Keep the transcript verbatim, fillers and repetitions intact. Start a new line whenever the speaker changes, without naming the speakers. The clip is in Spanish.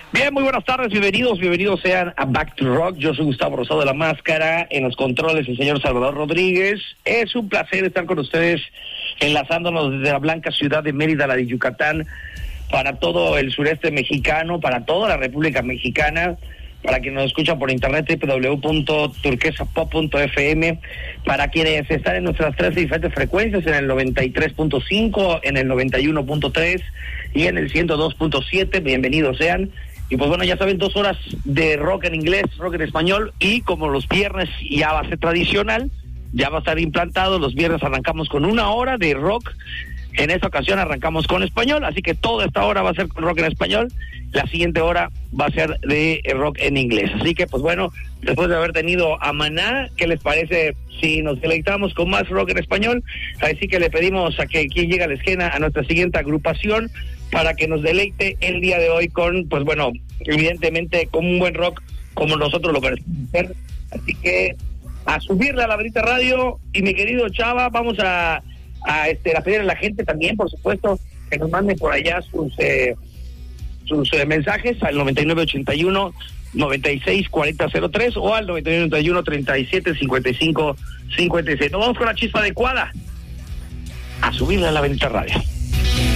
Bien, muy buenas tardes, bienvenidos, bienvenidos sean a Back to Rock. Yo soy Gustavo Rosado de la Máscara, en los controles el señor Salvador Rodríguez. Es un placer estar con ustedes, enlazándonos desde la blanca ciudad de Mérida, la de Yucatán, para todo el sureste mexicano, para toda la República Mexicana, para quienes nos escuchan por internet, doble u doble u doble u punto turquesa pop punto efe eme, para quienes están en nuestras tres diferentes frecuencias, en el noventa y tres punto cinco, en el noventa y uno punto tres y en el ciento dos punto siete, bienvenidos sean. Y pues bueno, ya saben, dos horas de rock en inglés, rock en español, y como los viernes ya va a ser tradicional, ya va a estar implantado, los viernes arrancamos con una hora de rock. En esta ocasión arrancamos con español, así que toda esta hora va a ser con rock en español, la siguiente hora va a ser de rock en inglés. Así que pues bueno, después de haber tenido a Maná, ¿qué les parece si nos deleitamos con más rock en español? Así que le pedimos a que quien llega a la esquina a nuestra siguiente agrupación para que nos deleite el día de hoy con, pues bueno, evidentemente con un buen rock como nosotros lo queremos hacer. Así que a subirle a la Verita Radio, y mi querido Chava, vamos a a este a pedir a la gente también, por supuesto, que nos manden por allá sus eh, sus eh, mensajes al noventa y nueve ochenta y uno noventa y seis cuarenta cero tres o al noventa y nueve noventa y uno treinta y siete cincuenta y cinco cincuenta y seis. Nos vamos con la chispa adecuada a subirle a la Verita Radio.